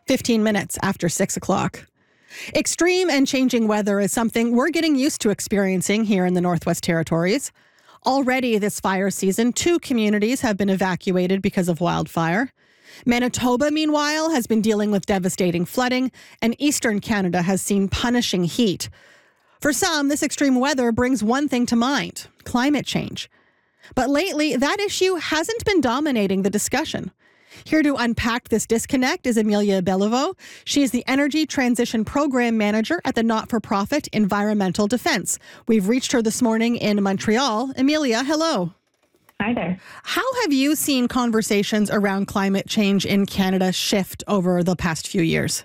15 minutes after 6 o'clock. Extreme and changing weather is something we're getting used to experiencing here in the Northwest Territories. Already this fire season, 2 communities have been evacuated because of wildfire. Manitoba, meanwhile, has been dealing with devastating flooding, and Eastern Canada has seen punishing heat. For some, this extreme weather brings one thing to mind: climate change. But lately, that issue hasn't been dominating the discussion. Here to unpack this disconnect is Amelia Beliveau. She is the Energy Transition Program Manager at the not-for-profit Environmental Defence. We've reached her this morning in Montreal. Amelia, hello. Hi there. How have you seen conversations around climate change in Canada shift over the past few years?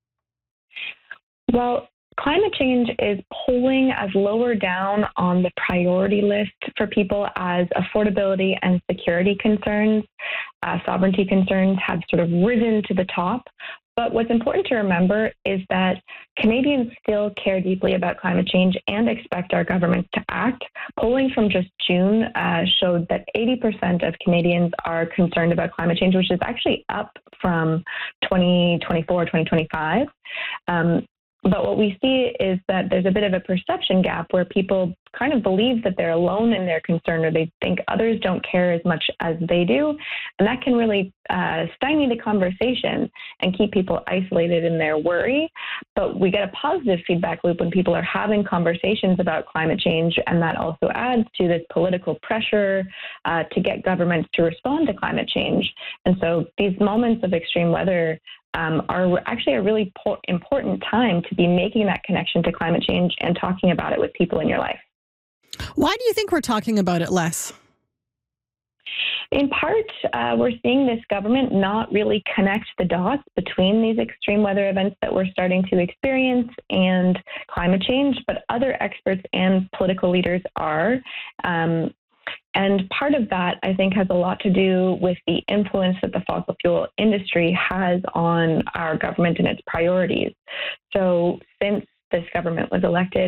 Well, climate change is polling as lower down on the priority list for people as affordability and security concerns. Sovereignty concerns have sort of risen to the top. But what's important to remember is that Canadians still care deeply about climate change and expect our governments to act. Polling from just June showed that 80% of Canadians are concerned about climate change, which is actually up from 2024, 2025. But what we see is that there's a bit of a perception gap where people kind of believe that they're alone in their concern, or they think others don't care as much as they do. And that can really stymie the conversation and keep people isolated in their worry. But we get a positive feedback loop when people are having conversations about climate change, and that also adds to this political pressure to get governments to respond to climate change. And so these moments of extreme weather are actually a really important time to be making that connection to climate change and talking about it with people in your life. Why do you think we're talking about it less? In part, we're seeing this government not really connect the dots between these extreme weather events that we're starting to experience and climate change, but other experts and political leaders are. And part of that, I think, has a lot to do with the influence that the fossil fuel industry has on our government and its priorities. So since this government was elected